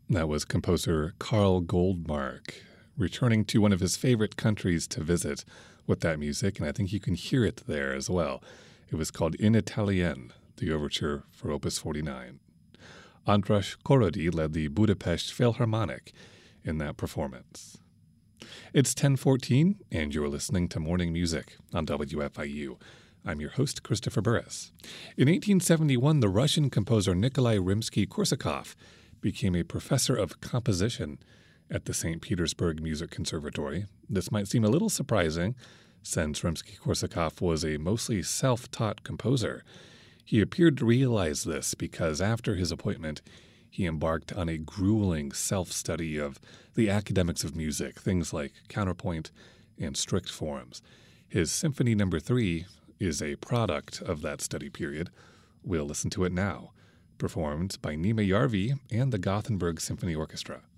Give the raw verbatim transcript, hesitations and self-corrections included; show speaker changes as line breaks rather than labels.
That was composer Carl Goldmark, returning to one of his favorite countries to visit with that music, and I think you can hear it there as well. It was called In Italien, the overture for Opus forty-nine. Andras Korody led the Budapest Philharmonic in that performance. It's ten fourteen, and you're listening to Morning Music on W F I U. I'm your host, Christopher Burris. In eighteen seventy-one, the Russian composer Nikolai Rimsky-Korsakov became a professor of composition at the Saint Petersburg Music Conservatory. This might seem a little surprising, since Rimsky-Korsakov was a mostly self-taught composer. He appeared to realize this because after his appointment, he embarked on a grueling self-study of the academics of music, things like counterpoint and strict forms. His Symphony Number Three is a product of that study period. We'll listen to it now, performed by Nima Yarvi and the Gothenburg Symphony Orchestra.